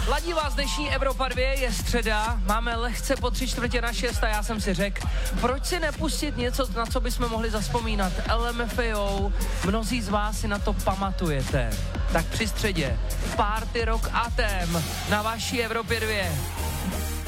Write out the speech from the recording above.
Ladí vás dnešní Evropa 2, je středa, máme lehce po 5:45 a já jsem si řekl, proč si nepustit něco, na co bychom mohli zazpomínat. LMFAO, mnozí z vás si na to pamatujete. Tak při středě, Party Rock Anthem na vaší Evropě 2.